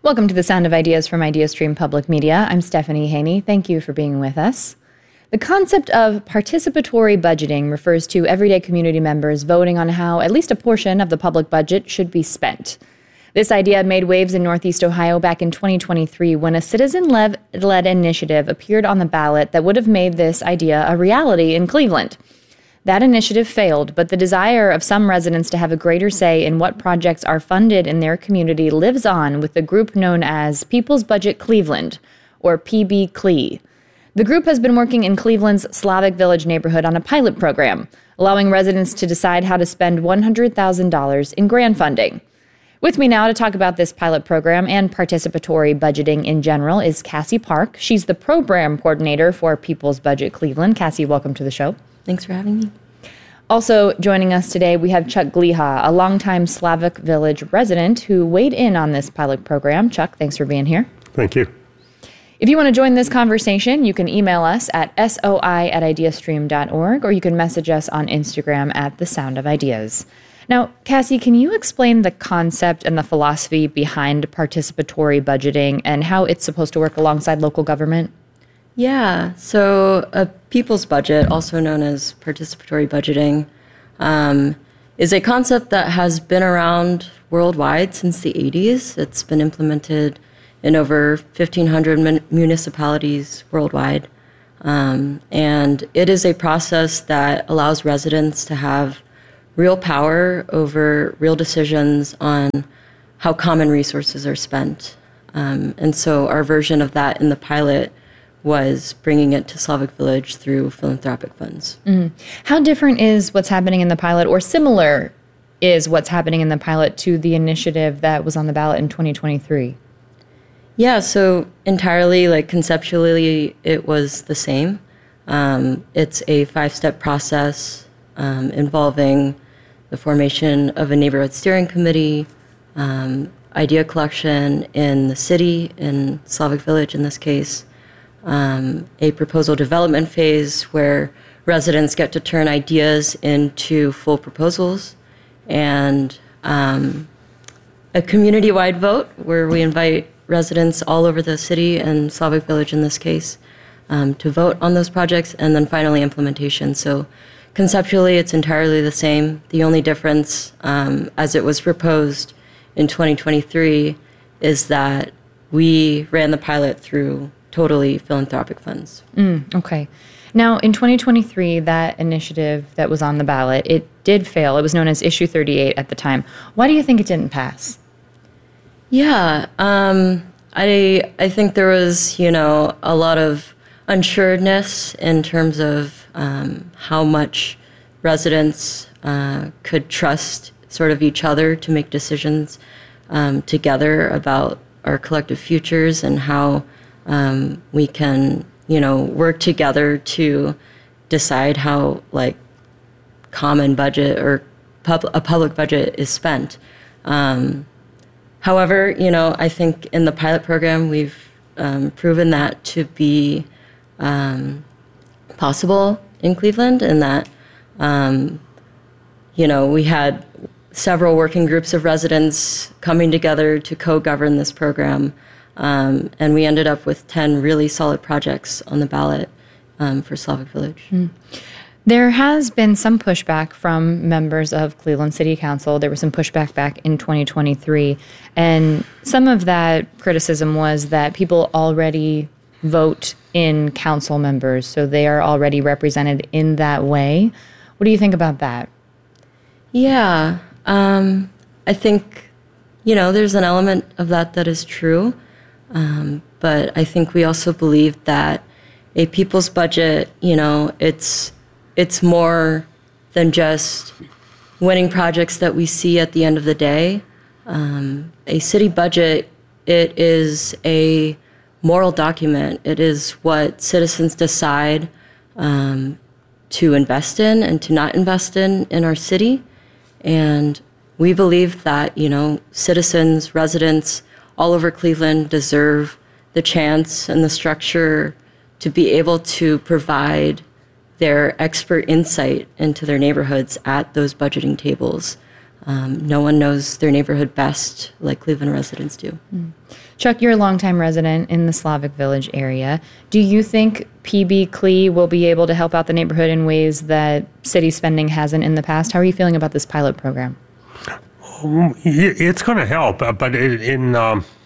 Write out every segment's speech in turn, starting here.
Welcome to the Sound of Ideas from IdeaStream Public Media. I'm Stephanie Haney. Thank you for being with us. The concept of participatory budgeting refers to everyday community members voting on how at least a portion of the public budget should be spent. This idea made waves in Northeast Ohio back in 2023 when a citizen-led initiative appeared on the ballot that would have made this idea a reality in Cleveland. That initiative failed, but the desire of some residents to have a greater say in what projects are funded in their community lives on with the group known as People's Budget Cleveland, or PB-CLE. The group has been working in Cleveland's Slavic Village neighborhood on a pilot program, allowing residents to decide how to spend $100,000 in grant funding. With me now to talk about this pilot program and participatory budgeting in general is Cassie Park. She's the program coordinator for People's Budget Cleveland. Cassie, welcome to the show. Thanks for having me. Also joining us today, we have Chuck Gliha, a longtime Slavic Village resident who weighed in on this pilot program. Chuck, thanks for being here. Thank you. If you want to join this conversation, you can email us at soi@ideastream.org, or you can message us on Instagram at The Sound of Ideas. Now, Cassie, can you explain the concept and the philosophy behind participatory budgeting and how it's supposed to work alongside local government? Yeah, so a people's budget, also known as participatory budgeting, is a concept that has been around worldwide since the 80s. It's been implemented in over 1,500 municipalities worldwide. And it is a process that allows residents to have real power over real decisions on how common resources are spent. And so our version of that in the pilot was bringing it to Slavic Village through philanthropic funds. How different is what's happening in the pilot, or similar is what's happening in the pilot to the initiative that was on the ballot in 2023? Yeah, so entirely, conceptually, it was the same. It's a 5-step process involving the formation of a neighborhood steering committee, idea collection in the city, in Slavic Village in this case, a proposal development phase where residents get to turn ideas into full proposals, and a community-wide vote where we invite residents all over the city and Slavic Village in this case to vote on those projects, and then finally implementation. So conceptually, it's entirely the same. The only difference, as it was proposed in 2023, is that we ran the pilot through totally philanthropic funds. Okay. Now, in 2023, that initiative that was on the ballot, it did fail. It was known as Issue 38 at the time. Why do you think it didn't pass? Yeah, I think there was, a lot of unsureness in terms of how much residents could trust sort of each other to make decisions together about our collective futures and how we can, work together to decide how, common budget or a public budget is spent. However, I think in the pilot program, we've proven that to be possible in Cleveland, and that, we had several working groups of residents coming together to co-govern this program. And we ended up with 10 really solid projects on the ballot for Slavic Village. There has been some pushback from members of Cleveland City Council. There was some pushback back in 2023. And some of that criticism was that people already vote in council members, so they are already represented in that way. What do you think about that? Yeah, I think, there's an element of that is true. But I think we also believe that a people's budget, it's more than just winning projects that we see at the end of the day. A city budget, it is a moral document. It is what citizens decide to invest in and to not invest in our city. And we believe that, citizens, residents all over Cleveland deserve the chance and the structure to be able to provide their expert insight into their neighborhoods at those budgeting tables. No one knows their neighborhood best like Cleveland residents do. Chuck, you're a longtime resident in the Slavic Village area. Do you think PB CLE will be able to help out the neighborhood in ways that city spending hasn't in the past? How are you feeling about this pilot program? It's going to help, but in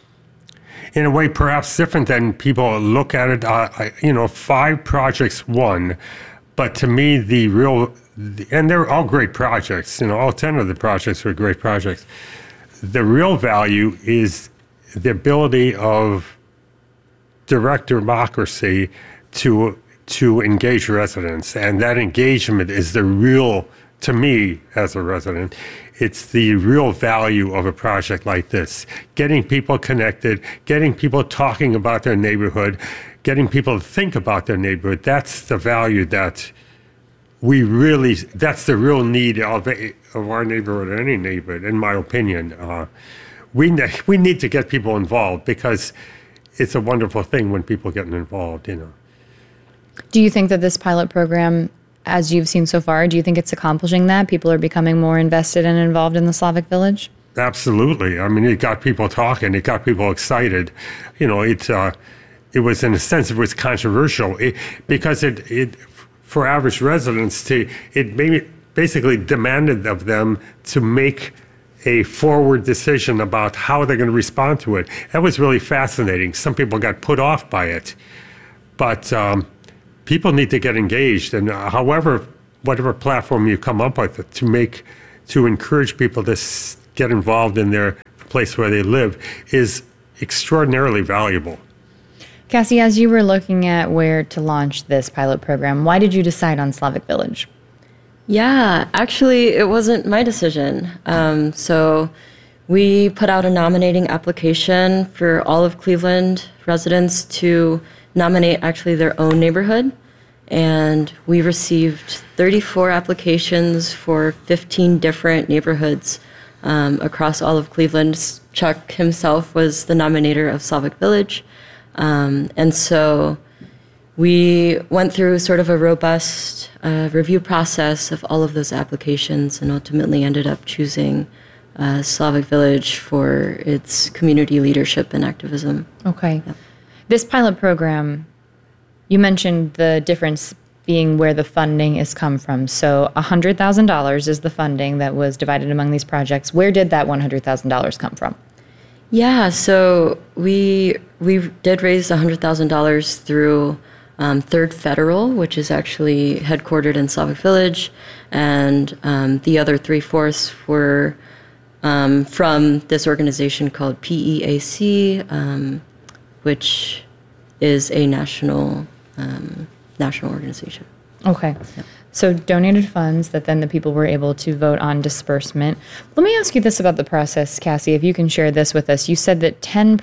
a way perhaps different than people look at it. 5 projects won, but to me and they're all great projects. All 10 of the projects were great projects. The real value is the ability of direct democracy to engage residents, and that engagement is the real, to me as a resident, it's the real value of a project like this. Getting people connected, getting people talking about their neighborhood, getting people to think about their neighborhood, that's the value that that's the real need of our neighborhood, or any neighborhood, in my opinion. We need to get people involved, because it's a wonderful thing when people get involved, Do you think that this pilot program, as you've seen so far, do you think it's accomplishing that? People are becoming more invested and involved in the Slavic Village? Absolutely. I mean, it got people talking. It got people excited. It was, in a sense, it was controversial because it for average residents, it basically demanded of them to make a forward decision about how they're going to respond to it. That was really fascinating. Some people got put off by it, but people need to get engaged. And whatever platform you come up with to encourage people to get involved in their place where they live is extraordinarily valuable. Cassie, as you were looking at where to launch this pilot program, why did you decide on Slavic Village? Yeah, actually, it wasn't my decision. So we put out a nominating application for all of Cleveland residents to nominate actually their own neighborhood. And we received 34 applications for 15 different neighborhoods across all of Cleveland. Chuck himself was the nominator of Slavic Village. And so we went through sort of a robust review process of all of those applications, and ultimately ended up choosing Slavic Village for its community leadership and activism. Okay. Yep. This pilot program, you mentioned the difference being where the funding is come from. So $100,000 is the funding that was divided among these projects. Where did that $100,000 come from? Yeah, so we did raise $100,000 through Third Federal, which is actually headquartered in Slavic Village, and the other 3/4 were from this organization called PEAC, which is a national organization. Okay. Yeah. So donated funds that then the people were able to vote on disbursement. Let me ask you this about the process, Cassie, if you can share this with us. You said that 10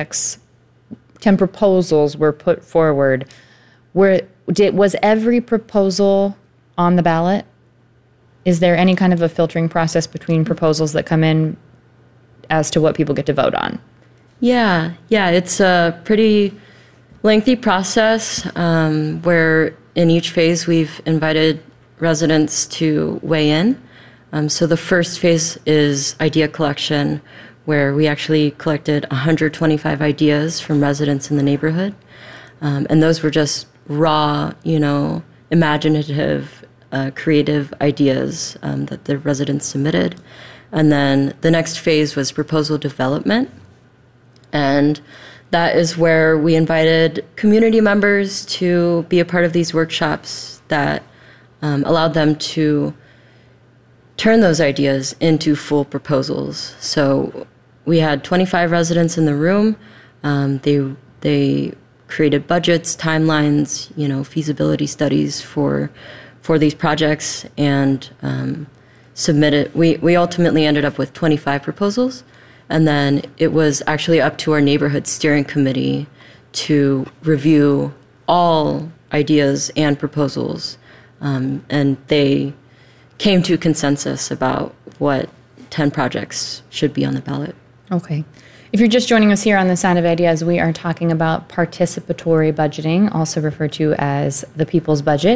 proposals were put forward. Was every proposal on the ballot? Is there any kind of a filtering process between proposals that come in as to what people get to vote on? Yeah, it's a pretty lengthy process where in each phase we've invited residents to weigh in. So the first phase is idea collection, where we actually collected 125 ideas from residents in the neighborhood. And those were just raw, imaginative, creative ideas that the residents submitted. And then the next phase was proposal development. And that is where we invited community members to be a part of these workshops that allowed them to turn those ideas into full proposals. So we had 25 residents in the room. They created budgets, timelines, feasibility studies for these projects, and submitted. We ultimately ended up with 25 proposals. And then it was actually up to our neighborhood steering committee to review all ideas and proposals. And they came to consensus about what 10 projects should be on the ballot. Okay. If you're just joining us here on The Sound of Ideas, we are talking about participatory budgeting, also referred to as the people's budget.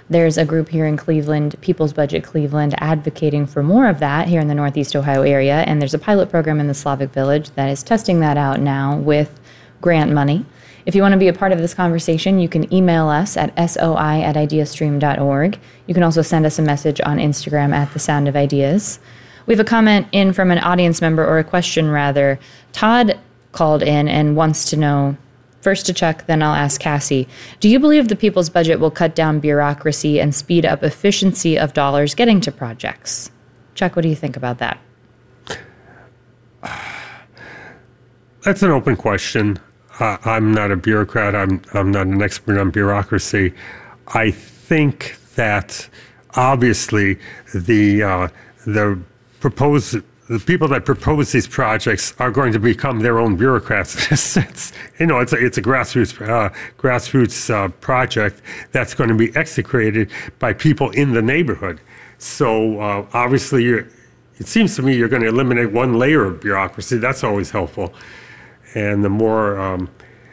There's a group here in Cleveland, People's Budget Cleveland, advocating for more of that here in the Northeast Ohio area. And there's a pilot program in the Slavic Village that is testing that out now with grant money. If you want to be a part of this conversation, you can email us at soi@ideastream.org. You can also send us a message on Instagram at The Sound of Ideas. We have a comment in from an audience member, or a question rather. Todd called in and wants to know, first to Chuck, then I'll ask Cassie, do you believe the People's Budget will cut down bureaucracy and speed up efficiency of dollars getting to projects? Chuck, what do you think about that? That's an open question. I'm not a bureaucrat. I'm not an expert on bureaucracy. I think that obviously the people that propose these projects are going to become their own bureaucrats in a sense. It's a grassroots project that's going to be executed by people in the neighborhood. So obviously, it seems to me you're going to eliminate one layer of bureaucracy. That's always helpful. And the more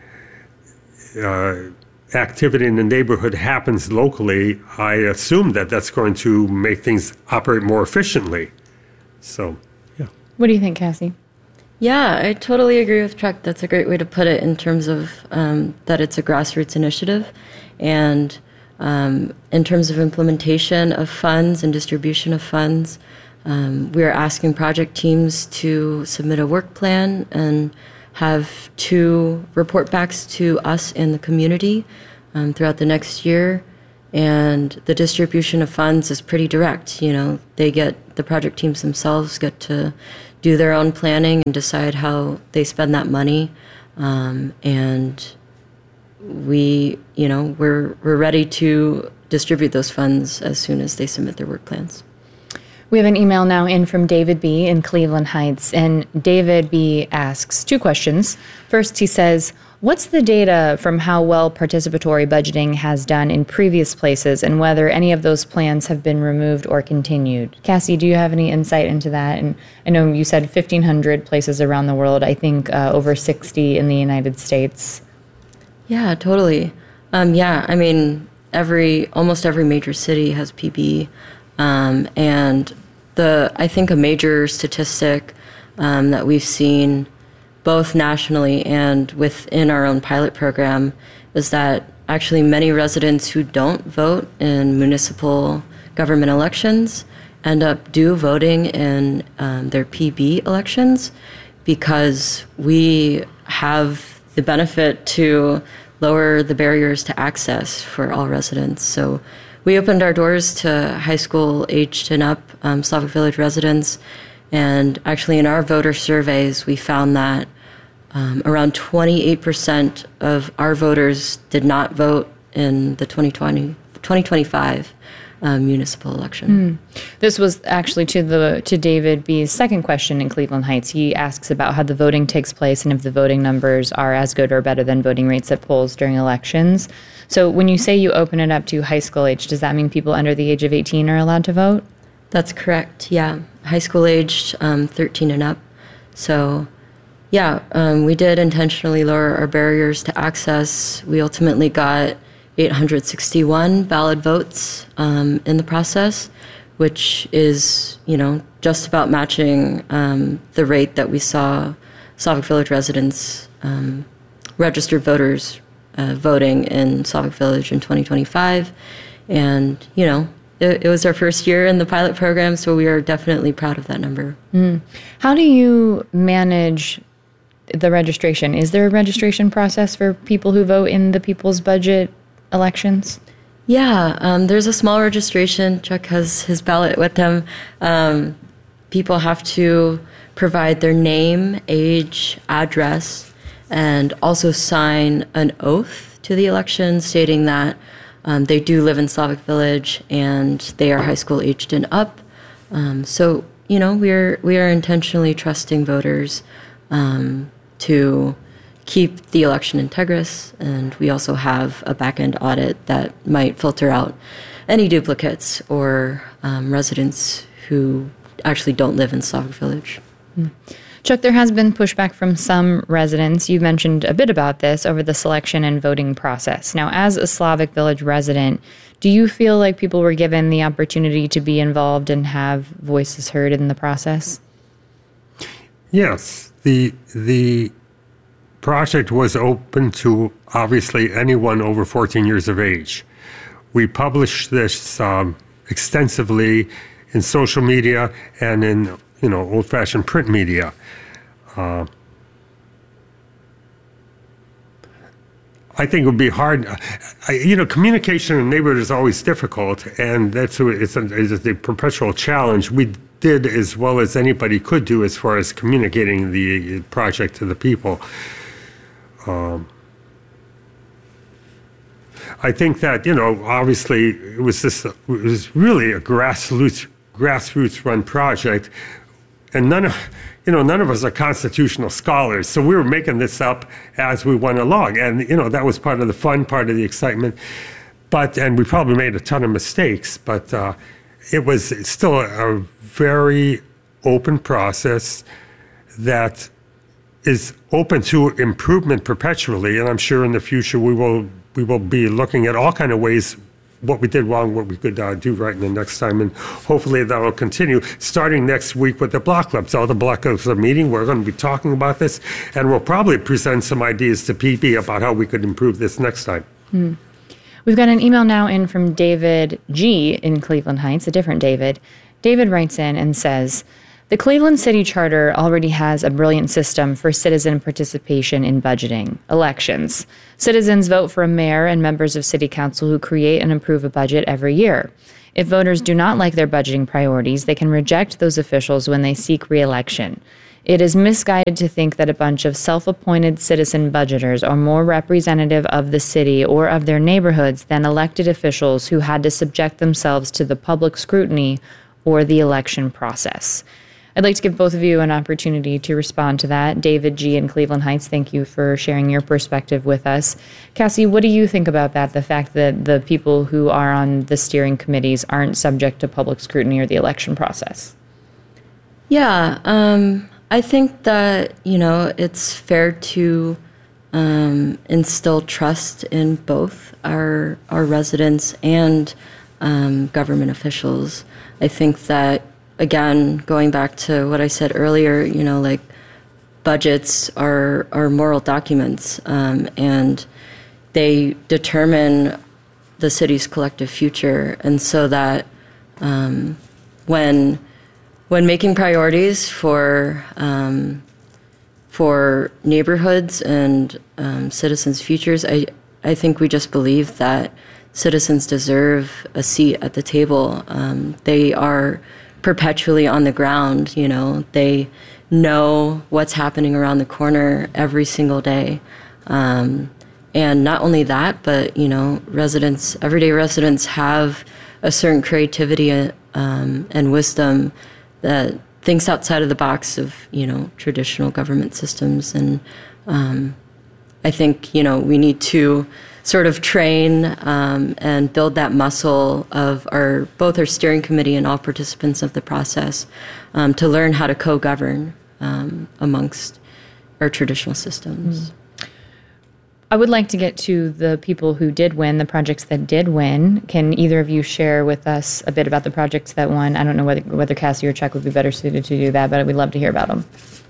activity in the neighborhood happens locally, I assume that that's going to make things operate more efficiently. So, yeah. What do you think, Cassie? Yeah, I totally agree with Chuck. That's a great way to put it in terms of that it's a grassroots initiative. And in terms of implementation of funds and distribution of funds, we are asking project teams to submit a work plan and have 2 report backs to us and the community throughout the next year. And the distribution of funds is pretty direct. The project teams themselves get to do their own planning and decide how they spend that money. And we're ready to distribute those funds as soon as they submit their work plans. We have an email now in from David B. in Cleveland Heights, and David B. asks 2 questions. First, he says, what's the data from how well participatory budgeting has done in previous places and whether any of those plans have been removed or continued? Cassie, do you have any insight into that? And I know you said 1,500 places around the world, I think over 60 in the United States. Yeah, totally. Almost every major city has PB. And I think a major statistic that we've seen both nationally and within our own pilot program is that actually many residents who don't vote in municipal government elections end up voting in their PB elections because we have the benefit to lower the barriers to access for all residents. So we opened our doors to high school aged and up Slavic Village residents, and actually in our voter surveys, we found that around 28% of our voters did not vote in the 2025 municipal election. This was actually to David B.'s second question in Cleveland Heights. He asks about how the voting takes place and if the voting numbers are as good or better than voting rates at polls during elections. So when you say you open it up to high school age, does that mean people under the age of 18 are allowed to vote? That's correct, yeah. High school aged 13 and up. So, yeah, we did intentionally lower our barriers to access. We ultimately got 861 valid votes in the process, which is, just about matching the rate that we saw Slavic Village residents, registered voters, voting in Slavic Village in 2025. And, it was our first year in the pilot program, so we are definitely proud of that number. How do you manage the registration? Is there a registration process for people who vote in the People's Budget elections? Yeah, there's a small registration. Chuck has his ballot with him. People have to provide their name, age, address, and also sign an oath to the election stating that they do live in Slavic Village and they are high school aged and up. So, we are intentionally trusting voters to keep the election integrous, and we also have a back-end audit that might filter out any duplicates or residents who actually don't live in Slavic Village. Chuck, there has been pushback from some residents. You mentioned a bit about this over the selection and voting process. Now, as a Slavic Village resident, do you feel like people were given the opportunity to be involved and have voices heard in the process? Yes, the project was open to obviously anyone over 14 years of age. We published this extensively in social media and in old-fashioned print media. I think it would be hard. Communication in the neighborhood is always difficult, and it's a perpetual challenge. We did as well as anybody could do as far as communicating the project to the people. I think that obviously it was really a grassroots run project, and none of us are constitutional scholars, so we were making this up as we went along, and that was part of the fun, part of the excitement. And we probably made a ton of mistakes, but it was still a very open process that is open to improvement perpetually, and I'm sure in the future we will be looking at all kind of ways what we did wrong, what we could do right in the next time, and hopefully that will continue starting next week with the block clubs. All the block clubs are meeting. We're going to be talking about this, and we'll probably present some ideas to PB about how we could improve this next time. We've got an email now in from David G. in Cleveland Heights, a different David. David writes in and says, the Cleveland City Charter already has a brilliant system for citizen participation in budgeting, elections. Citizens vote for a mayor and members of city council who create and approve a budget every year. If voters do not like their budgeting priorities, they can reject those officials when they seek re-election. It is misguided to think that a bunch of self-appointed citizen budgeters are more representative of the city or of their neighborhoods than elected officials who had to subject themselves to the public scrutiny or the election process. I'd like to give both of you an opportunity to respond to that. David G. in Cleveland Heights, thank you for sharing your perspective with us. Cassie, what do you think about that, the fact that the people who are on the steering committees aren't subject to public scrutiny or the election process? Yeah, I think that, it's fair to instill trust in both our residents and government officials. I think that, again, going back to what I said earlier, budgets are moral documents, and they determine the city's collective future. And so that when making priorities for neighborhoods and citizens' futures, I think we just believe that citizens deserve a seat at the table. They are perpetually on the ground, they know what's happening around the corner every single day. And not only that, but, everyday residents have a certain creativity and wisdom that thinks outside of the box of, traditional government systems. And I think, we need to sort of train and build that muscle of both our steering committee and all participants of the process to learn how to co-govern amongst our traditional systems. I would like to get to the people who did win, the projects that did win. Can either of you share with us a bit about the projects that won? I don't know whether Cassie or Chuck would be better suited to do that, but we'd love to hear about them.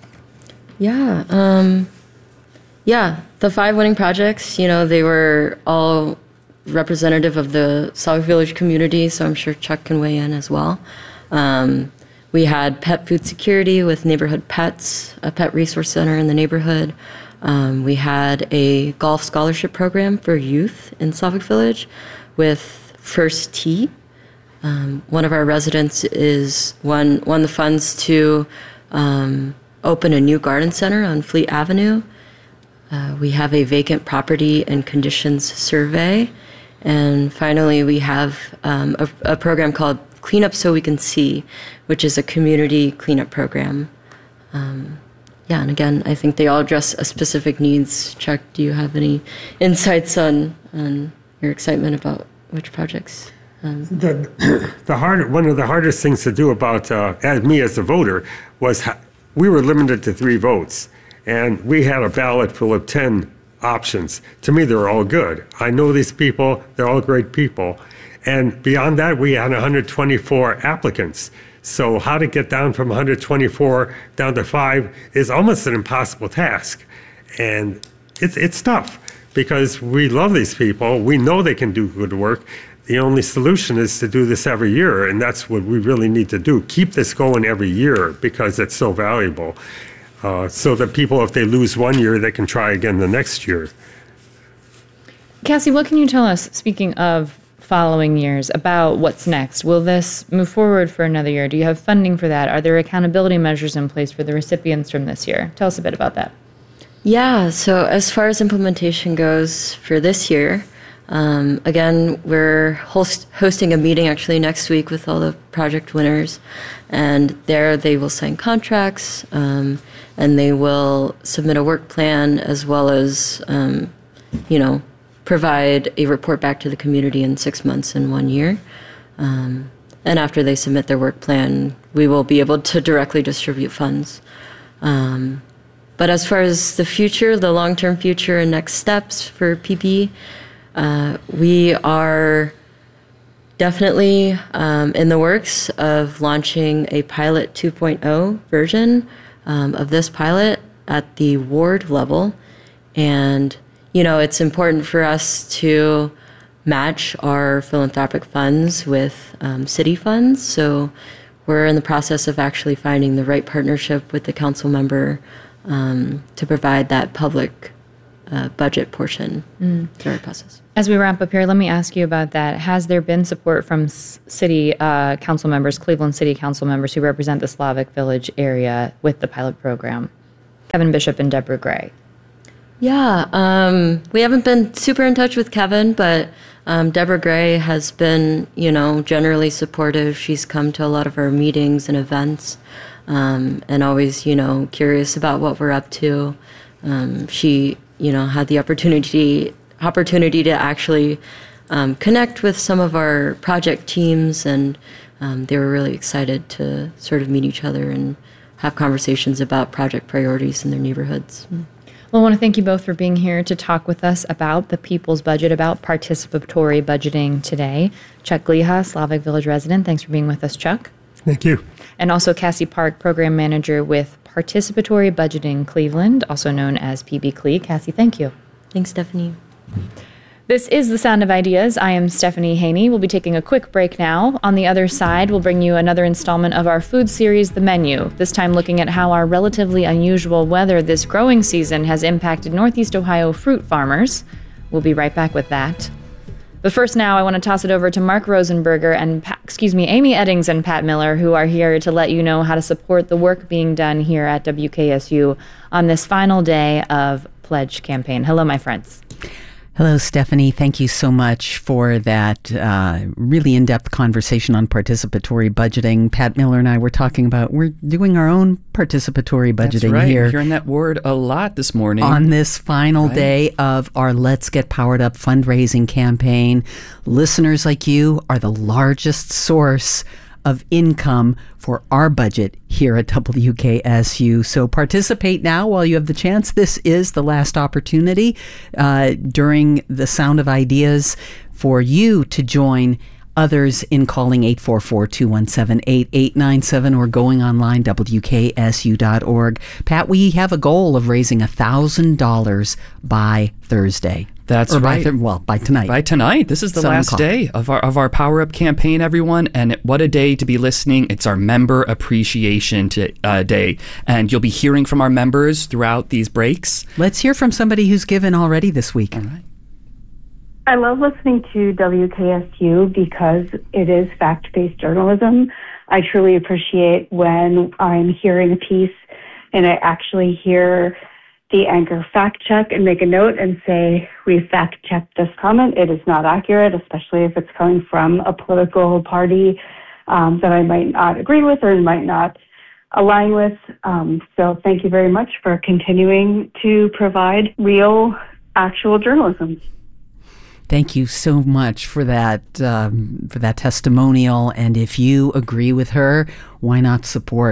Yeah, the 5 winning projects, they were all representative of the Slavic Village community, so I'm sure Chuck can weigh in as well. We had pet food security with Neighborhood Pets, a pet resource center in the neighborhood. We had a golf scholarship program for youth in Slavic Village with First Tee. One of our residents won the funds to open a new garden center on Fleet Avenue. We have a vacant property and conditions survey. And finally, we have a program called Clean Up So We Can See, which is a community cleanup program. And again, I think they all address a specific needs. Chuck, do you have any insights on your excitement about which projects? One of the hardest things to do about me as a voter was we were limited to 3 votes, and we had a ballot full of 10 options. To me, they're all good. I know these people, they're all great people. And beyond that, we had 124 applicants. So how to get down from 124 down to 5 is almost an impossible task. And it's tough because we love these people. We know they can do good work. The only solution is to do this every year, and that's what we really need to do. Keep this going every year because it's so valuable. So that people, if they lose one year, they can try again the next year. Cassie, what can you tell us, speaking of following years, about what's next? Will this move forward for another year? Do you have funding for that? Are there accountability measures in place for the recipients from this year? Tell us a bit about that. Yeah, so as far as implementation goes for this year, again, we're hosting a meeting actually next week with all the project winners, and there they will sign contracts, and they will submit a work plan as well as, provide a report back to the community in 6 months and 1 year. And after they submit their work plan, we will be able to directly distribute funds. But as far as the future, the long-term future and next steps for PB, we are definitely in the works of launching a pilot 2.0 version of this pilot at the ward level. And, it's important for us to match our philanthropic funds with city funds. So we're in the process of actually finding the right partnership with the council member to provide that public budget portion through our process. As we wrap up here, let me ask you about that. Has there been support from city council members, Cleveland City Council members who represent the Slavic Village area with the pilot program? Kevin Bishop and Deborah Gray. Yeah, we haven't been super in touch with Kevin, but Deborah Gray has been, generally supportive. She's come to a lot of our meetings and events, and always, curious about what we're up to. She, had the opportunity to actually connect with some of our project teams, and they were really excited to sort of meet each other and have conversations about project priorities in their neighborhoods. Well, I want to thank you both for being here to talk with us about the People's Budget, about participatory budgeting today. Chuck Gliha, Slavic Village resident. Thanks for being with us, Chuck. Thank you. And also Cassie Park, Program Manager with Participatory Budgeting Cleveland, also known as PB-CLE. Cassie, thank you. Thanks, Stephanie. This is The Sound of Ideas. I am Stephanie Haney. We'll be taking a quick break now. On the other side, we'll bring you another installment of our food series, The Menu, this time looking at how our relatively unusual weather this growing season has impacted Northeast Ohio fruit farmers. We'll be right back with that. But first now, I want to toss it over to Mark Rosenberger and Amy Eddings and Pat Miller, who are here to let you know how to support the work being done here at WKSU on this final day of Pledge campaign. Hello, my friends. Hello, Stephanie. Thank you so much for that really in-depth conversation on participatory budgeting. Pat Miller and I were talking about, we're doing our own participatory budgeting. That's right. Here. We're hearing that word a lot this morning. On this final day of our Let's Get Powered Up fundraising campaign. Listeners like you are the largest source of income for our budget here at WKSU. So participate now while you have the chance. This is the last opportunity during the Sound of Ideas for you to join others in calling 844-217-8897 or going online, WKSU.org. Pat, we have a goal of raising $1,000 by Thursday. That's right. By tonight. By tonight. This is the last day of our Power Up campaign, everyone. And what a day to be listening. It's our Member Appreciation Day. And you'll be hearing from our members throughout these breaks. Let's hear from somebody who's given already this week. All right. I love listening to WKSU because it is fact-based journalism. I truly appreciate when I'm hearing a piece and I actually hear the anchor fact check and make a note and say, we fact checked this comment. It is not accurate, especially if it's coming from a political party that I might not agree with or might not align with. So thank you very much for continuing to provide real, actual journalism. Thank you so much for that testimonial. And if you agree with her, why not support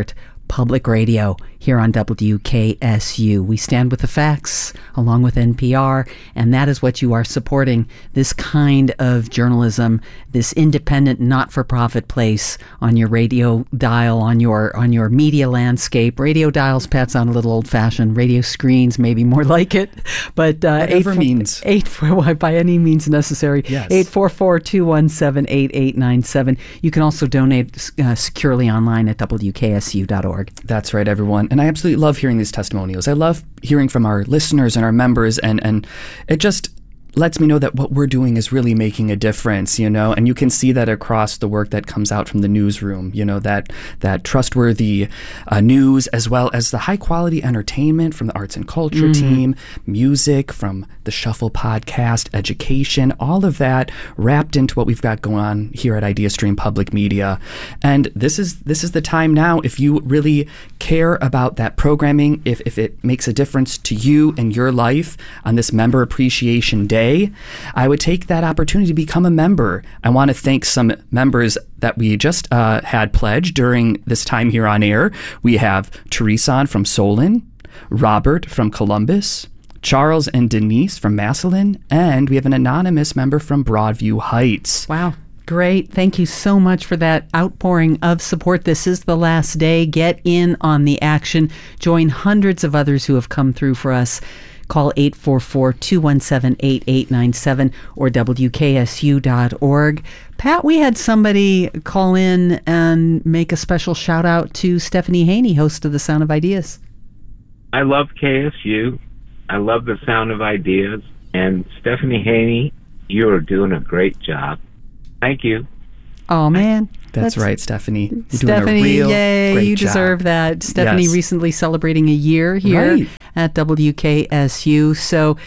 Public Radio here on WKSU. We stand with the facts along with NPR, and that is what you are supporting, this kind of journalism, this independent, not-for-profit place on your radio dial, on your media landscape. Radio dials, Pat, sound a little old-fashioned. Radio screens, maybe more like it. But whatever means. By any means necessary. Yes. 844-217-8897. You can also donate securely online at WKSU.org. That's right, everyone. And I absolutely love hearing these testimonials. I love hearing from our listeners and our members, and it just lets me know that what we're doing is really making a difference, and you can see that across the work that comes out from the newsroom, that trustworthy news, as well as the high quality entertainment from the arts and culture team, music from the Shuffle podcast, education, all of that wrapped into what we've got going on here at IdeaStream Public Media. And this is the time now, if you really care about that programming, if it makes a difference to you and your life on this Member Appreciation Day, I would take that opportunity to become a member. I want to thank some members that we just had pledged during this time here on air. We have Teresa from Solon, Robert from Columbus, Charles and Denise from Massillon, and we have an anonymous member from Broadview Heights. Wow. Great. Thank you so much for that outpouring of support. This is the last day. Get in on the action. Join hundreds of others who have come through for us. Call 844-217-8897 or WKSU.org. Pat, we had somebody call in and make a special shout out to Stephanie Haney, host of The Sound of Ideas. I love KSU. I love The Sound of Ideas. And Stephanie Haney, you are doing a great job. Thank you. Oh, man. That's right, Stephanie. You're Stephanie, doing a real yay, great you job. Deserve that. Stephanie recently celebrating a year here at WKSU. So,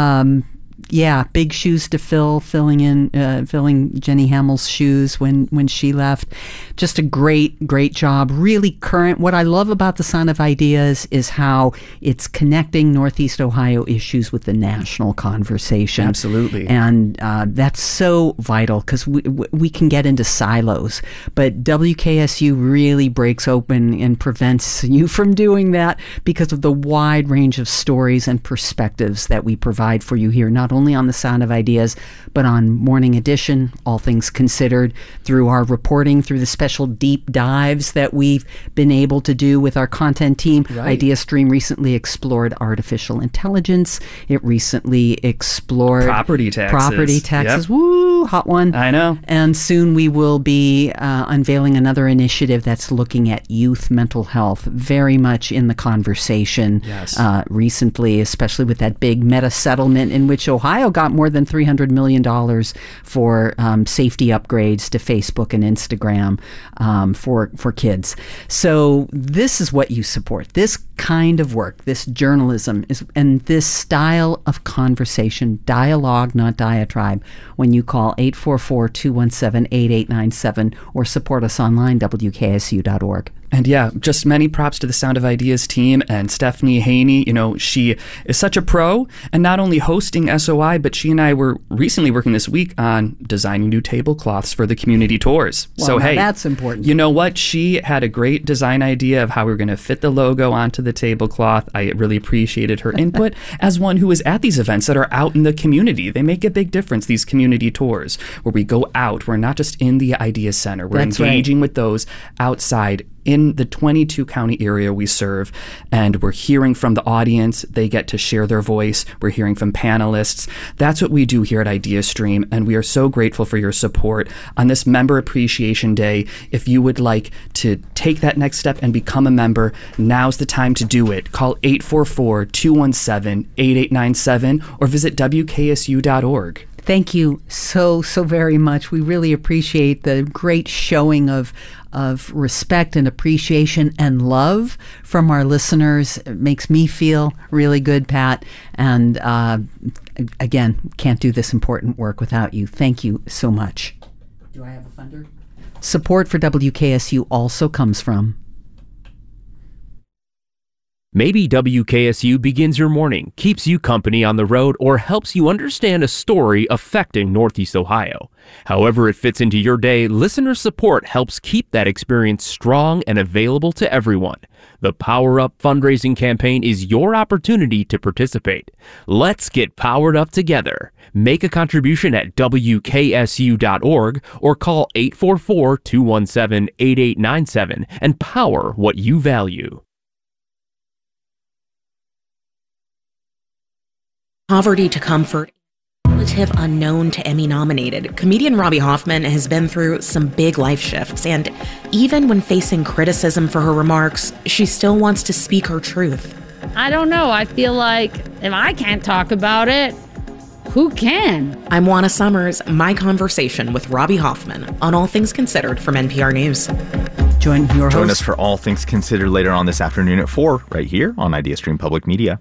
big shoes to fill, filling Jenny Hamill's shoes when she left. Just a great job. Really current. What I love about The Sound of Ideas is how it's connecting Northeast Ohio issues with the national conversation. Absolutely. And that's so vital because we can get into silos. But WKSU really breaks open and prevents you from doing that because of the wide range of stories and perspectives that we provide for you here, not only on The Sound of Ideas, but on Morning Edition, All Things Considered, through our reporting, through the special deep dives that we've been able to do with our content team. Right. IdeaStream recently explored artificial intelligence. It recently explored property taxes. Yep. Woo, hot one. I know. And soon we will be unveiling another initiative that's looking at youth mental health, very much in the conversation recently, especially with that big meta settlement in which Ohio got more than $300 million for safety upgrades to Facebook and Instagram for kids. So this is what you support. This kind of work, this journalism, and this style of conversation, dialogue, not diatribe, when you call 844-217-8897 or support us online, WKSU.org. And just many props to the Sound of Ideas team and Stephanie Haney. She is such a pro, and not only hosting SOI, but she and I were recently working this week on designing new tablecloths for the community tours. Well, so, hey, that's important. You know what? She had a great design idea of how we were going to fit the logo onto the tablecloth. I really appreciated her input as one who is at these events that are out in the community. They make a big difference, these community tours, where we go out. We're not just in the Idea Center. We're engaging with those outside in the 22 county area we serve, and we're hearing from the audience. They get to share their voice. We're hearing from panelists. That's what we do here at IdeaStream, and we are so grateful for your support on this Member Appreciation Day. If you would like to take that next step and become a member, now's the time to do it. Call 844-217-8897 or visit WKSU.org. Thank you so very much. We really appreciate the great showing of respect and appreciation and love from our listeners. It makes me feel really good, Pat. And again, can't do this important work without you. Thank you so much. Do I have a funder? Support for WKSU also comes from... Maybe WKSU begins your morning, keeps you company on the road, or helps you understand a story affecting Northeast Ohio. However it fits into your day, listener support helps keep that experience strong and available to everyone. The Power Up fundraising campaign is your opportunity to participate. Let's get powered up together. Make a contribution at WKSU.org or call 844-217-8897 and power what you value. Poverty to comfort. Relative unknown to Emmy nominated, comedian Robbie Hoffman has been through some big life shifts, and even when facing criticism for her remarks, she still wants to speak her truth. I don't know. I feel like if I can't talk about it, who can? I'm Juana Summers, my conversation with Robbie Hoffman on All Things Considered from NPR News. Join us for All Things Considered later on this afternoon at 4, right here on IdeaStream Public Media.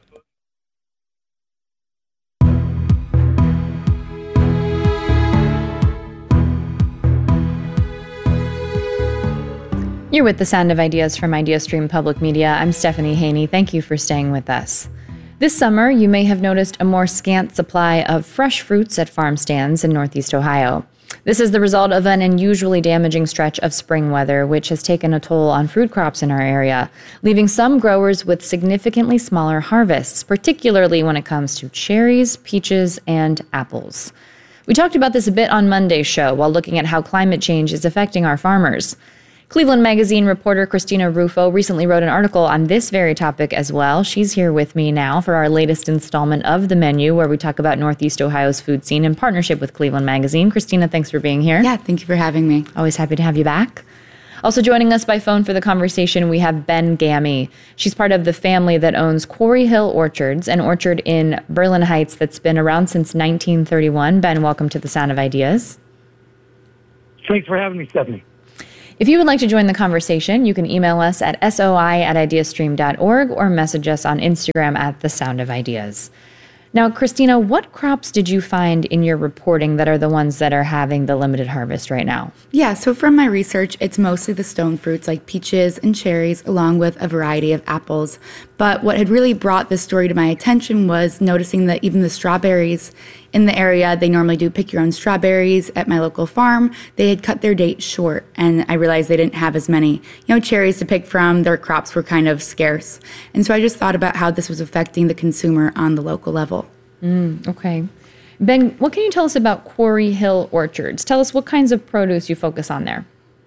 You're with The Sound of Ideas from IdeaStream Public Media. I'm Stephanie Haney. Thank you for staying with us. This summer, you may have noticed a more scant supply of fresh fruits at farm stands in Northeast Ohio. This is the result of an unusually damaging stretch of spring weather, which has taken a toll on fruit crops in our area, leaving some growers with significantly smaller harvests, particularly when it comes to cherries, peaches, and apples. We talked about this a bit on Monday's show while looking at how climate change is affecting our farmers. Cleveland Magazine reporter Christina Rufo recently wrote an article on this very topic as well. She's here with me now for our latest installment of The Menu, where we talk about Northeast Ohio's food scene in partnership with Cleveland Magazine. Christina, thanks for being here. Yeah, thank you for having me. Always happy to have you back. Also joining us by phone for the conversation, we have Ben Gammy. She's part of the family that owns Quarry Hill Orchards, an orchard in Berlin Heights that's been around since 1931. Ben, welcome to The Sound of Ideas. Thanks for having me, Stephanie. If you would like to join the conversation, you can email us at soi@ideastream.org or message us on Instagram at The Sound of Ideas. Now, Christina, what crops did you find in your reporting that are the ones that are having the limited harvest right now? Yeah, so from my research, it's mostly the stone fruits like peaches and cherries, along with a variety of apples. But what had really brought this story to my attention was noticing that even the strawberries in the area, they normally do pick your own strawberries at my local farm. They had cut their date short, and I realized they didn't have as many, cherries to pick from. Their crops were kind of scarce. And so I just thought about how this was affecting the consumer on the local level. Okay. Ben, what can you tell us about Quarry Hill Orchards? Tell us what kinds of produce you focus on there.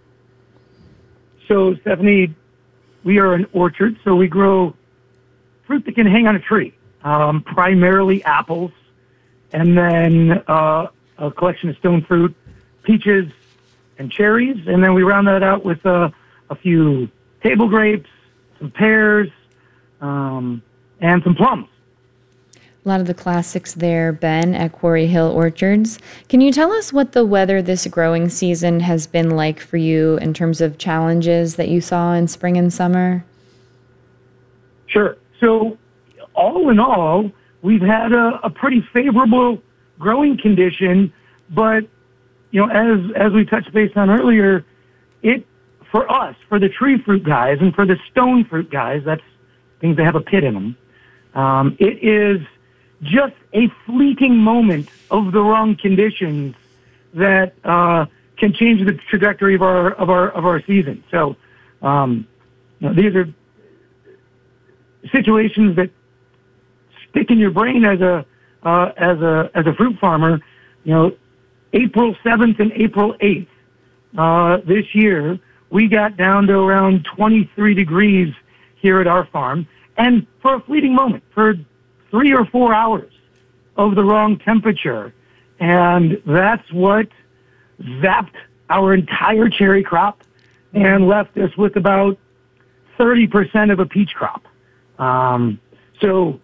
So, Stephanie, we are an orchard, so we grow fruit that can hang on a tree, primarily apples, and then a collection of stone fruit, peaches, and cherries, and then we round that out with a few table grapes, some pears, and some plums. A lot of the classics there, Ben, at Quarry Hill Orchards. Can you tell us what the weather this growing season has been like for you in terms of challenges that you saw in spring and summer? Sure. So, all in all, we've had a pretty favorable growing condition, but, as we touched base on earlier, for us, for the tree fruit guys and for the stone fruit guys, that's things that have a pit in them, it is just a fleeting moment of the wrong conditions that can change the trajectory of our season. So, these are situations that stick in your brain as a fruit farmer. April 7th and April 8th this year, we got down to around 23 degrees here at our farm, and for a fleeting moment, for 3 or 4 hours of the wrong temperature. And that's what zapped our entire cherry crop and left us with about 30% of a peach crop. So,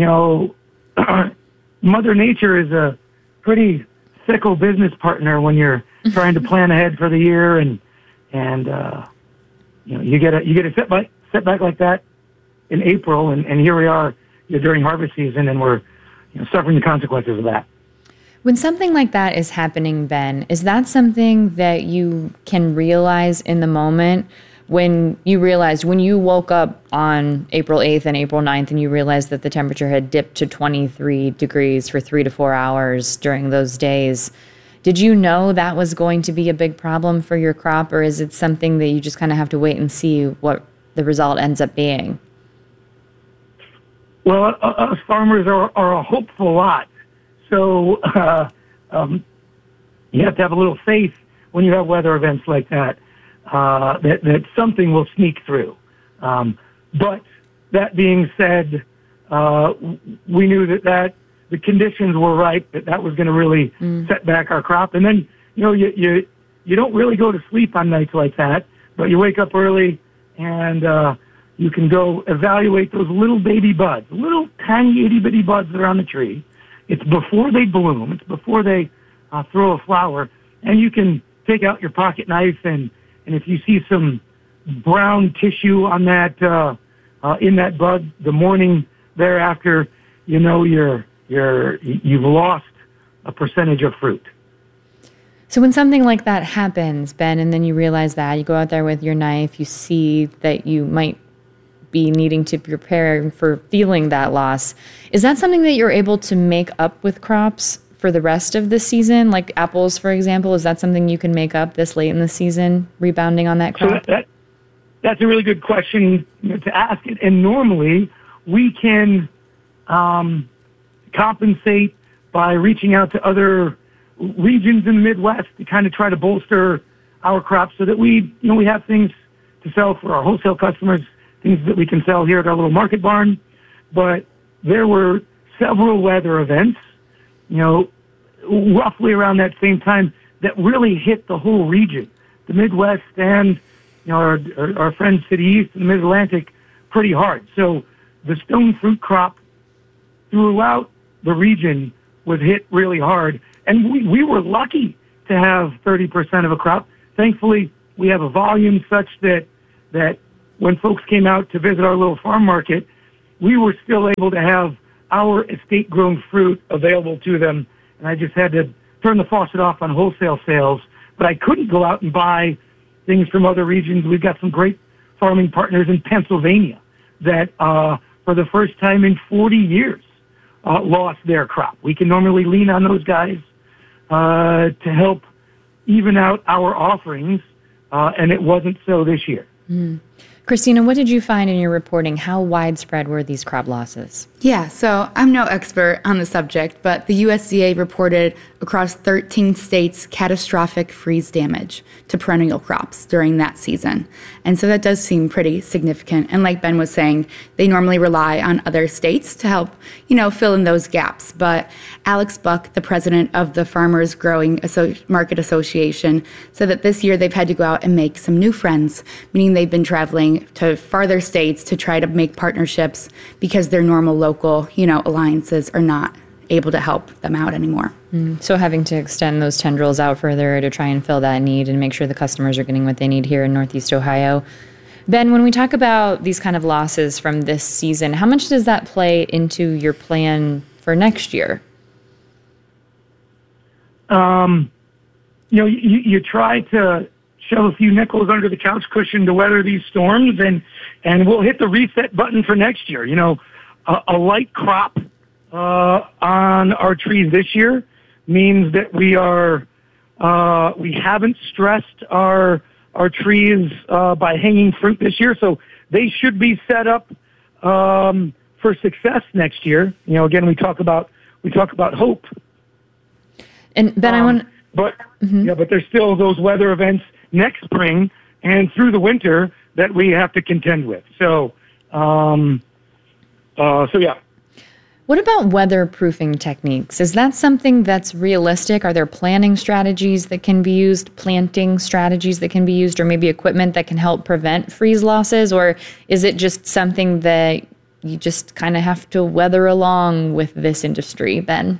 Mother Nature is a pretty fickle business partner when you're trying to plan ahead for the year, and you get a setback like that in April, and here we are during harvest season, and we're suffering the consequences of that. When something like that is happening, Ben, is that something that you can realize in the moment when you woke up on April 8th and April 9th and you realized that the temperature had dipped to 23 degrees for 3 to 4 hours during those days? Did you know that was going to be a big problem for your crop, or is it something that you just kind of have to wait and see what the result ends up being? Well, us farmers are a hopeful lot. So you have to have a little faith when you have weather events like that, that something will sneak through. But that being said, we knew that the conditions were right, that was going to really set back our crop. And then, you don't really go to sleep on nights like that, but you wake up early and you can go evaluate those little baby buds, little tiny itty-bitty buds that are on the tree. It's before they bloom. It's before they throw a flower. And you can take out your pocket knife, and if you see some brown tissue on that in that bud the morning thereafter, you've lost a percentage of fruit. So when something like that happens, Ben, and then you realize that, you go out there with your knife, you see that you might be needing to prepare for feeling that loss. Is that something that you're able to make up with crops for the rest of the season? Like apples, for example, is that something you can make up this late in the season, rebounding on that crop? So that's a really good question to ask. And normally we can compensate by reaching out to other regions in the Midwest to kind of try to bolster our crops so that we have things to sell for our wholesale customers, things that we can sell here at our little market barn. But there were several weather events, roughly around that same time that really hit the whole region, the Midwest and our friends to the east and the Mid-Atlantic pretty hard. So the stone fruit crop throughout the region was hit really hard. And we were lucky to have 30% of a crop. Thankfully, we have a volume such that when folks came out to visit our little farm market, we were still able to have our estate-grown fruit available to them. And I just had to turn the faucet off on wholesale sales. But I couldn't go out and buy things from other regions. We've got some great farming partners in Pennsylvania that, for the first time in 40 years, lost their crop. We can normally lean on those guys to help even out our offerings, and it wasn't so this year. Christina, what did you find in your reporting? How widespread were these crop losses? Yeah, so I'm no expert on the subject, but the USDA reported across 13 states catastrophic freeze damage to perennial crops during that season. And so that does seem pretty significant. And like Ben was saying, they normally rely on other states to help, fill in those gaps. But Alex Buck, the president of the Farmers Growing Market Association, said that this year they've had to go out and make some new friends, meaning they've been traveling to farther states to try to make partnerships because their normal local, alliances are not able to help them out anymore. So having to extend those tendrils out further to try and fill that need and make sure the customers are getting what they need here in Northeast Ohio. Ben, when we talk about these kind of losses from this season, how much does that play into your plan for next year? You try to shove a few nickels under the couch cushion to weather these storms, and we'll hit the reset button for next year. A light crop on our trees this year means that we haven't stressed our trees by hanging fruit this year, so they should be set up for success next year. Again, we talk about hope. And Ben, but there's still those weather events next spring and through the winter that we have to contend with. So yeah. What about weatherproofing techniques? Is that something that's realistic? Are there planting strategies that can be used, planting strategies that can be used, or maybe equipment that can help prevent freeze losses? Or is it just something that you just kind of have to weather along with this industry, Ben?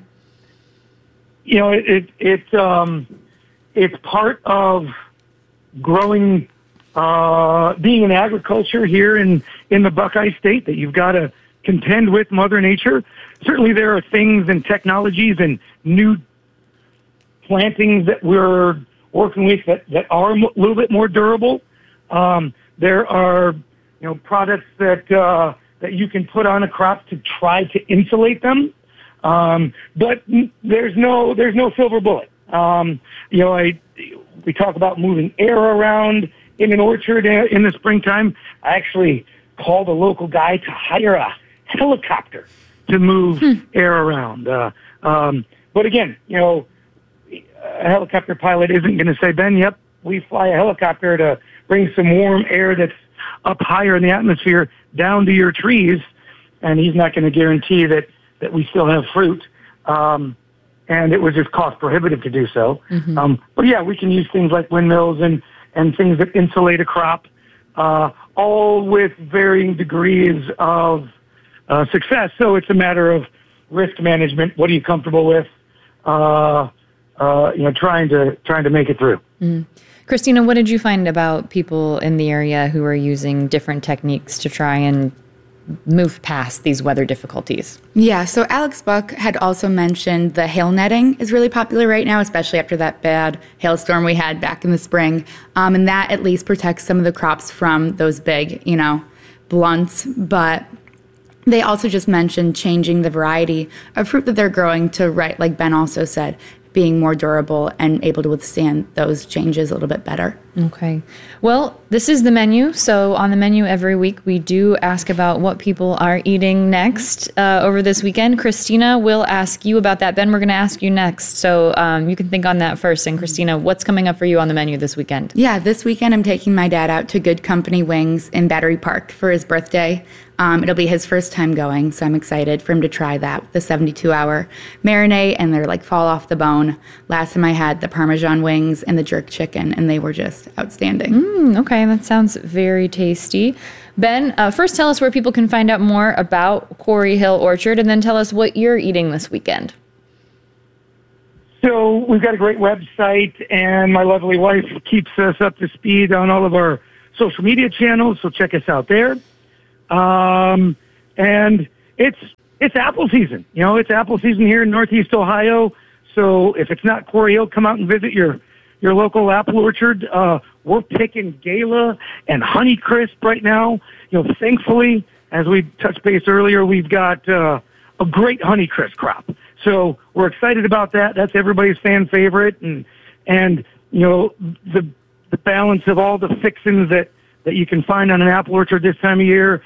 It's part of growing, being in agriculture here in the Buckeye State, that you've got to contend with Mother Nature. Certainly there are things and technologies and new plantings that we're working with that are a little bit more durable. There are products that you can put on a crop to try to insulate them. But there's no silver bullet. We talk about moving air around in an orchard in the springtime, I actually called a local guy to hire a helicopter to move air around. But again, a helicopter pilot isn't going to say, Ben, yep, we fly a helicopter to bring some warm air that's up higher in the atmosphere down to your trees, and he's not going to guarantee that we still have fruit. And it was just cost prohibitive to do so. But yeah, we can use things like windmills and things that insulate a crop, all with varying degrees of success. So it's a matter of risk management. What are you comfortable with? Trying to make it through. Christina, what did you find about people in the area who are using different techniques to try and move past these weather difficulties? Yeah, so Alex Buck had also mentioned the hail netting is really popular right now, especially after that bad hailstorm we had back in the spring. And that at least protects some of the crops from those big, blunts. But they also just mentioned changing the variety of fruit that they're growing to, right, like Ben also said, being more durable and able to withstand those changes a little bit better. Okay. Well, this is the menu. So on the menu every week, we do ask about what people are eating next over this weekend. Christina, we'll ask you about that. Ben, we're going to ask you next. So you can think on that first. And Christina, what's coming up for you on the menu this weekend? Yeah, this weekend I'm taking my dad out to Good Company Wings in Battery Park for his birthday. It'll be his first time going, so I'm excited for him to try that, the 72-hour marinade, and they're like fall off the bone. Last time I had the Parmesan wings and the jerk chicken, and they were just outstanding. Okay, that sounds very tasty. Ben, first tell us where people can find out more about Quarry Hill Orchard, and then tell us what you're eating this weekend. So we've got a great website, and my lovely wife keeps us up to speed on all of our social media channels, so check us out there. And it's apple season. It's apple season here in Northeast Ohio. So if it's not Quarry Hill, come out and visit your local apple orchard. We're picking Gala and Honeycrisp right now. Thankfully, as we touched base earlier, we've got a great Honeycrisp crop. So we're excited about that. That's everybody's fan favorite, and the balance of all the fixings that you can find on an apple orchard this time of year,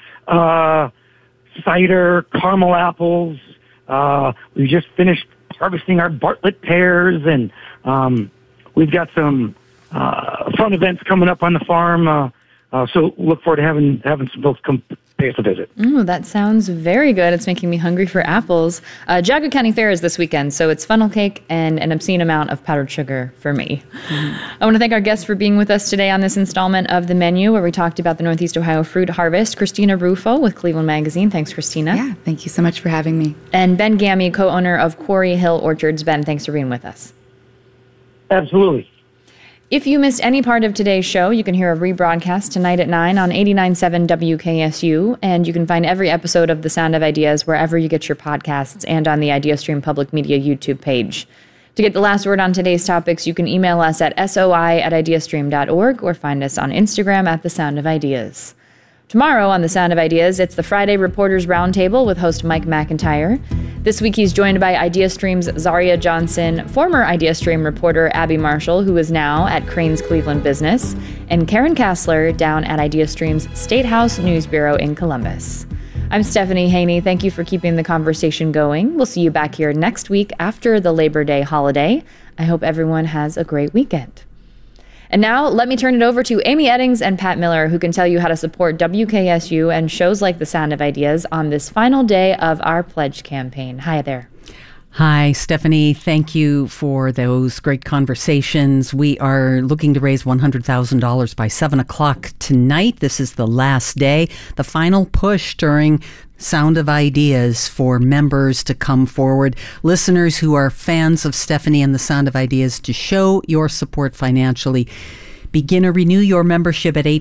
cider, caramel apples. We just finished harvesting our Bartlett pears, and we've got some fun events coming up on the farm. So look forward to having some folks come pay us a visit. That sounds very good. It's making me hungry for apples. Geauga County Fair is this weekend, so it's funnel cake and an obscene amount of powdered sugar for me. I want to thank our guests for being with us today on this installment of The Menu, where we talked about the Northeast Ohio fruit harvest. Christina Rufo with Cleveland Magazine. Thanks, Christina. Yeah, thank you so much for having me. And Ben Gammy, co-owner of Quarry Hill Orchards. Ben, thanks for being with us. Absolutely. If you missed any part of today's show, you can hear a rebroadcast tonight at 9 on 89.7 WKSU, and you can find every episode of The Sound of Ideas wherever you get your podcasts and on the IdeaStream Public Media YouTube page. To get the last word on today's topics, you can email us at soi@ideastream.org or find us on Instagram at The Sound of Ideas. Tomorrow on The Sound of Ideas, it's the Friday Reporters Roundtable with host Mike McIntyre. This week he's joined by IdeaStream's Zaria Johnson, former IdeaStream reporter Abby Marshall, who is now at Crane's Cleveland Business, and Karen Kassler down at IdeaStream's State House News Bureau in Columbus. I'm Stephanie Haney. Thank you for keeping the conversation going. We'll see you back here next week after the Labor Day holiday. I hope everyone has a great weekend. And now, let me turn it over to Amy Eddings and Pat Miller, who can tell you how to support WKSU and shows like The Sound of Ideas on this final day of our pledge campaign. Hi there. Hi, Stephanie. Thank you for those great conversations. We are looking to raise $100,000 by 7 o'clock tonight. This is the last day, the final push during Sound of Ideas for members to come forward. Listeners who are fans of Stephanie and the Sound of Ideas, to show your support financially, begin or renew your membership at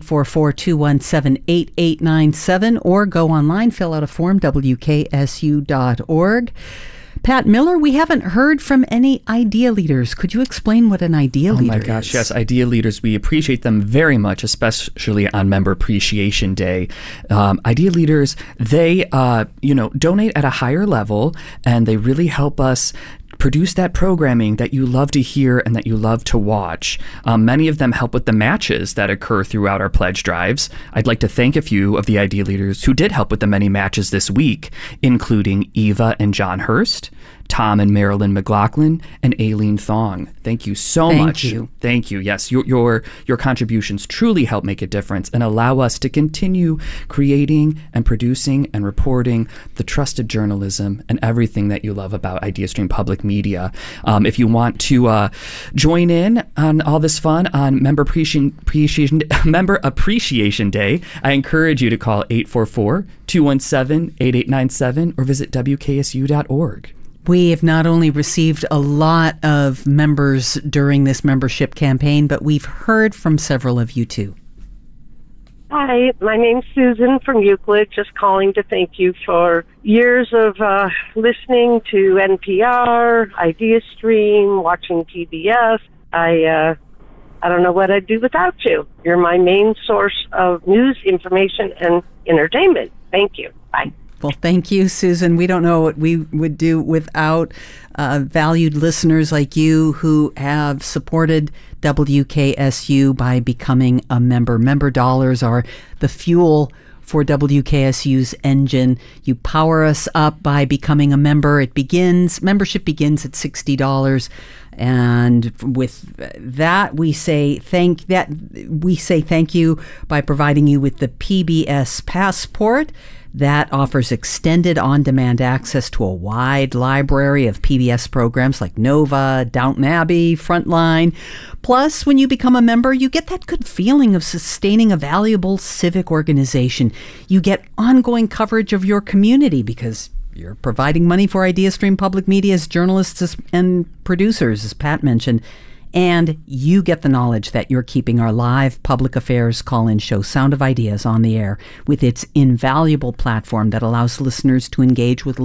844-217-8897 or go online, fill out a form, wksu.org. Pat Miller, we haven't heard from any idea leaders. Could you explain what an idea leader is? Oh my gosh, yes, idea leaders. We appreciate them very much, especially on Member Appreciation Day. Idea leaders, they, donate at a higher level, and they really help us produce that programming that you love to hear and that you love to watch. Many of them help with the matches that occur throughout our pledge drives. I'd like to thank a few of the idea leaders who did help with the many matches this week, including Eva and John Hurst, Tom and Marilyn McLaughlin, and Aileen Thong. Thank you so much. Thank you. Yes, your contributions truly help make a difference and allow us to continue creating and producing and reporting the trusted journalism and everything that you love about IdeaStream Public Media. If you want to join in on all this fun on Member Appreciation Day, I encourage you to call 844-217-8897 or visit WKSU.org. We have not only received a lot of members during this membership campaign, but we've heard from several of you too. Hi, my name's Susan from Euclid, just calling to thank you for years of listening to NPR, IdeaStream, watching PBS. I don't know what I'd do without you. You're my main source of news, information, and entertainment. Thank you. Bye. Well, thank you, Susan. We don't know what we would do without valued listeners like you who have supported WKSU by becoming a member. Member dollars are the fuel for WKSU's engine. You power us up by becoming a member. Membership begins at $60. And with that, we say thank you by providing you with the PBS Passport. That offers extended on-demand access to a wide library of PBS programs like Nova, Downton Abbey, Frontline. Plus, when you become a member, you get that good feeling of sustaining a valuable civic organization. You get ongoing coverage of your community because you're providing money for IdeaStream Public Media's journalists and producers, as Pat mentioned. And you get the knowledge that you're keeping our live public affairs call-in show, Sound of Ideas, on the air with its invaluable platform that allows listeners to engage with